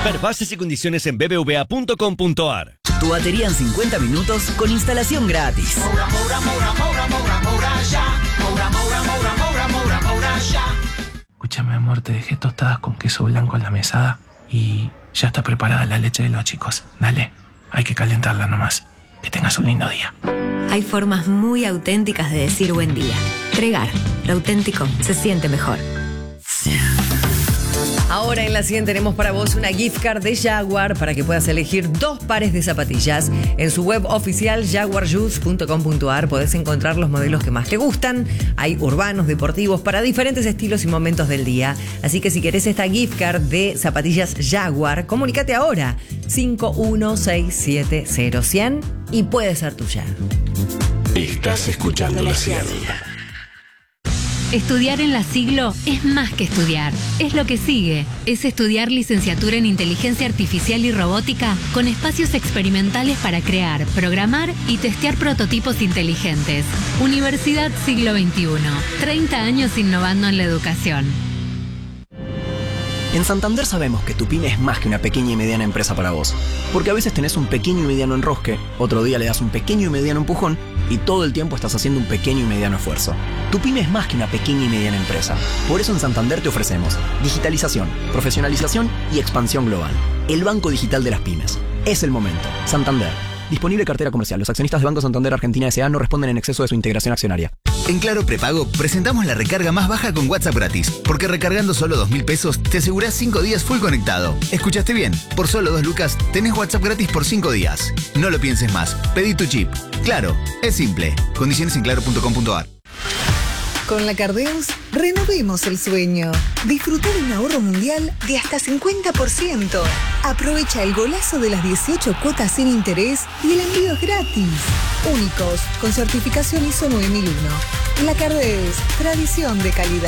Ver bases y condiciones en bbva.com.ar. Tu batería en 50 minutos con instalación gratis. Escúchame, amor, te dejé tostadas con queso blanco en la mesada y ya está preparada la leche de los chicos. Dale, hay que calentarla nomás. Que tengas un lindo día. Hay formas muy auténticas de decir buen día. Tregar, lo auténtico se siente mejor. Ahora en la 100 tenemos para vos una gift card de Jaguar para que puedas elegir 2 pares de zapatillas. En su web oficial jaguarshoes.com.ar podés encontrar los modelos que más te gustan. Hay urbanos, deportivos, para diferentes estilos y momentos del día. Así que si querés esta gift card de zapatillas Jaguar, comunícate ahora 51670100 y puede ser tuya. Estás escuchando la 100. Estudiar en la Siglo es más que estudiar, es lo que sigue. Es estudiar licenciatura en Inteligencia Artificial y Robótica con espacios experimentales para crear, programar y testear prototipos inteligentes. Universidad Siglo XXI, 30 años innovando en la educación. En Santander sabemos que tu pyme es más que una pequeña y mediana empresa para vos. Porque a veces tenés un pequeño y mediano enrosque, otro día le das un pequeño y mediano empujón y todo el tiempo estás haciendo un pequeño y mediano esfuerzo. Tu pyme es más que una pequeña y mediana empresa. Por eso en Santander te ofrecemos digitalización, profesionalización y expansión global. El banco digital de las pymes. Es el momento. Santander. Disponible cartera comercial. Los accionistas de Banco Santander Argentina S.A. no responden en exceso de su integración accionaria. En Claro Prepago presentamos la recarga más baja con WhatsApp gratis. Porque recargando solo 2.000 pesos te asegurás 5 días full conectado. ¿Escuchaste bien? Por solo 2 lucas tenés WhatsApp gratis por 5 días. No lo pienses más. Pedí tu chip. Claro, es simple. Condiciones en claro.com.ar. Con la Cardeus, renovemos el sueño. Disfruta de un ahorro mundial de hasta 50%. Aprovecha el golazo de las 18 cuotas sin interés y el envío es gratis. Únicos, con certificación ISO 9001. La Cardeus, tradición de calidad.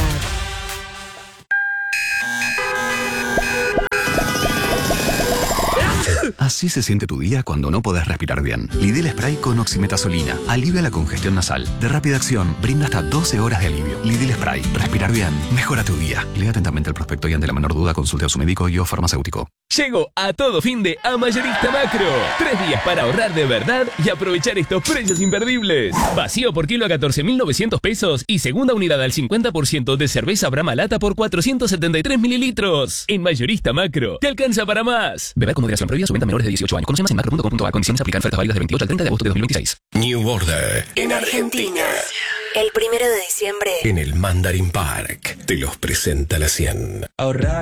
Así se siente tu día cuando no podés respirar bien. Lidl Spray con oximetazolina. Alivia la congestión nasal. De rápida acción, brinda hasta 12 horas de alivio. Lidl Spray. Respirar bien. Mejora tu día. Lea atentamente el prospecto y ante la menor duda consulte a su médico y o farmacéutico. Llego a todo fin de a Mayorista Macro. 3 días para ahorrar de verdad y aprovechar estos precios imperdibles. Vacío por kilo a 14.900 pesos y segunda unidad al 50% de cerveza Brahma Lata por 473 mililitros. En Mayorista Macro, te alcanza para más. Beber con moderación, prohibida su venta a menores de 18 años. Conoce más en macro.com.ar. Condiciones aplican. Ofertas válidas del 28 al 30 de agosto de 2026. New Order en Argentina. El 1 de diciembre. En el Mandarin Park. Te los presenta la 100. Ahorrar